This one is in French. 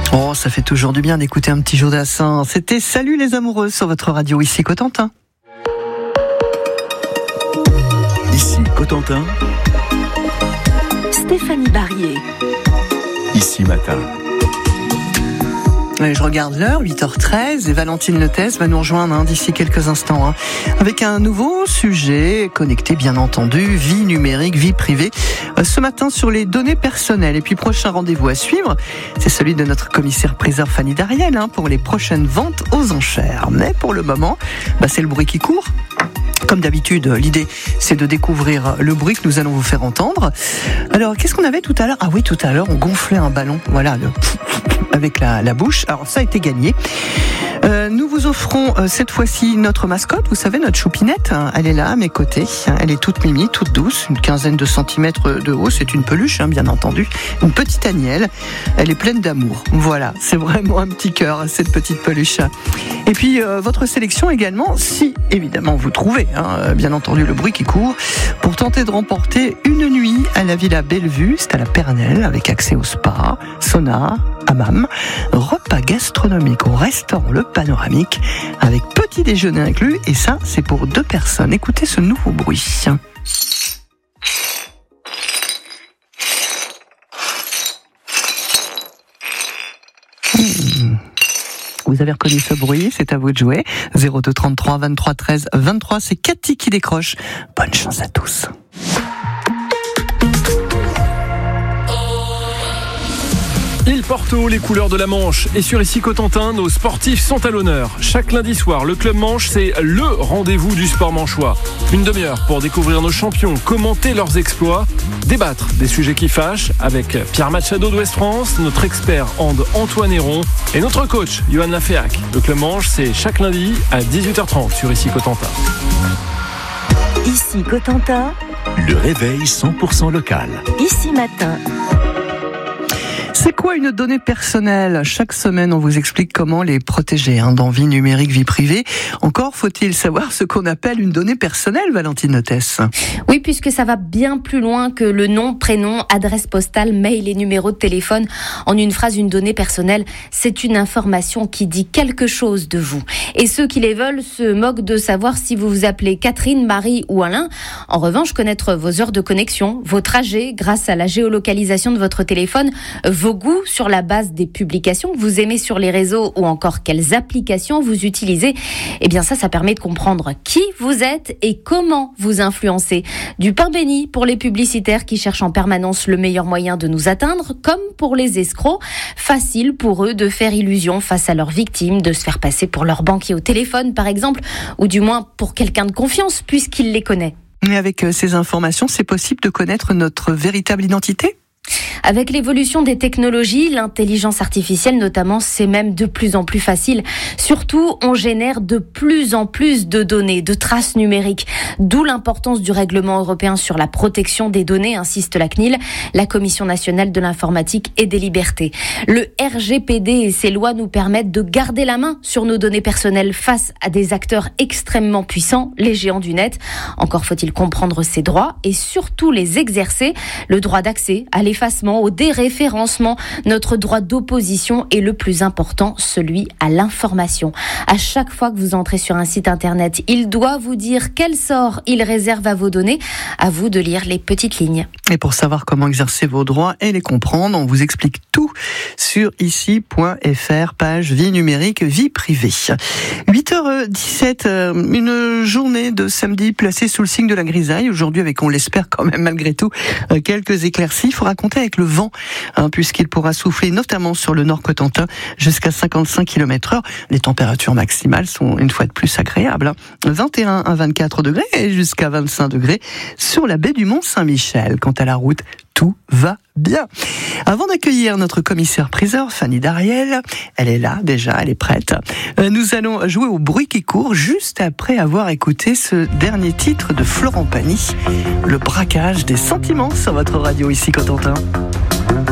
Oh, ça fait toujours du bien d'écouter un petit Jodassin. C'était Salut les amoureux sur votre radio, ici Cotentin. Ici Cotentin. Stéphanie Barrier. Ici Matin. Je regarde l'heure, 8h13, et Valentine Letès va nous rejoindre d'ici quelques instants avec un nouveau sujet connecté, bien entendu, vie numérique, vie privée, ce matin sur les données personnelles. Et puis prochain rendez-vous à suivre, c'est celui de notre commissaire-priseur Fanny Dariel pour les prochaines ventes aux enchères. Mais pour le moment, c'est le bruit qui court. Comme d'habitude, l'idée, c'est de découvrir le bruit que nous allons vous faire entendre. Alors, qu'est-ce qu'on avait tout à l'heure ? Ah oui, tout à l'heure, on gonflait un ballon, avec la bouche. Alors, ça a été gagné. Nous vous offrons cette fois-ci notre mascotte, vous savez, notre choupinette. Elle est là, à mes côtés. Elle est toute mimi, toute douce, une quinzaine de centimètres de haut. C'est une peluche, bien entendu. Une petite agnelle. Elle est pleine d'amour. Voilà, c'est vraiment un petit cœur, cette petite peluche. Et puis, votre sélection également, si évidemment vous trouvez, bien entendu, le bruit qui court, pour tenter de remporter une nuit à la Villa Bellevue, c'est à la Pernelle, avec accès au spa, sauna, hammam, repas gastronomique au restaurant Le Panoramique, avec petit déjeuner inclus, et ça, c'est pour 2 personnes. Écoutez ce nouveau bruit. Vous avez reconnu ce bruit, c'est à vous de jouer. 02 33 23 13 23, c'est Cathy qui décroche. Bonne chance à tous. Il porte haut les couleurs de la Manche et sur ici Cotentin, nos sportifs sont à l'honneur. Chaque lundi soir, le Club Manche, c'est le rendez-vous du sport manchois. Une demi-heure pour découvrir nos champions, commenter leurs exploits, débattre des sujets qui fâchent avec Pierre Machado d'Ouest France, notre expert hand Antoine Héron et notre coach Johan Laféac. Le Club Manche, c'est chaque lundi à 18h30 sur ici Cotentin. Ici Cotentin. Le réveil 100% local. Ici Matin. C'est quoi une donnée personnelle ? Chaque semaine, on vous explique comment les protéger dans vie numérique, vie privée. Encore faut-il savoir ce qu'on appelle une donnée personnelle, Valentine Letès. Oui, puisque ça va bien plus loin que le nom, prénom, adresse postale, mail et numéro de téléphone. En une phrase, une donnée personnelle, c'est une information qui dit quelque chose de vous. Et ceux qui les veulent se moquent de savoir si vous vous appelez Catherine, Marie ou Alain. En revanche, connaître vos heures de connexion, vos trajets grâce à la géolocalisation de votre téléphone, vos goûts sur la base des publications que vous aimez sur les réseaux ou encore quelles applications vous utilisez, eh bien ça permet de comprendre qui vous êtes et comment vous influencez. Du pain béni pour les publicitaires qui cherchent en permanence le meilleur moyen de nous atteindre, comme pour les escrocs. Facile pour eux de faire illusion face à leurs victimes, de se faire passer pour leur banquier au téléphone par exemple, ou du moins pour quelqu'un de confiance puisqu'il les connaît. Mais avec ces informations, c'est possible de connaître notre véritable identité ? Avec l'évolution des technologies, l'intelligence artificielle notamment, c'est même de plus en plus facile. Surtout, on génère de plus en plus de données, de traces numériques. D'où l'importance du règlement européen sur la protection des données, insiste la CNIL, la Commission nationale de l'informatique et des libertés. Le RGPD et ses lois nous permettent de garder la main sur nos données personnelles face à des acteurs extrêmement puissants, les géants du net. Encore faut-il comprendre ces droits et surtout les exercer. Le droit d'accès à l'effacement, au déréférencement, notre droit d'opposition et le plus important, celui à l'information. À chaque fois que vous entrez sur un site internet, il doit vous dire quel sort il réserve à vos données. À vous de lire les petites lignes. Et pour savoir comment exercer vos droits et les comprendre, on vous explique tout sur ici.fr, page vie numérique, vie privée. 8h17, une journée de samedi placée sous le signe de la grisaille. Aujourd'hui, avec, on l'espère quand même malgré tout, quelques éclaircies. Il faudra compter avec le vent, puisqu'il pourra souffler notamment sur le nord Cotentin jusqu'à 55 km/h. Les températures maximales sont une fois de plus agréables. 21 à 24 degrés et jusqu'à 25 degrés sur la baie du Mont-Saint-Michel. Quant à la route, tout va bien. Avant d'accueillir notre commissaire-priseur, Fanny Dariel, elle est là déjà, elle est prête. Nous allons jouer au bruit qui court juste après avoir écouté ce dernier titre de Florent Pagny, Le braquage des sentiments sur votre radio ici Cotentin.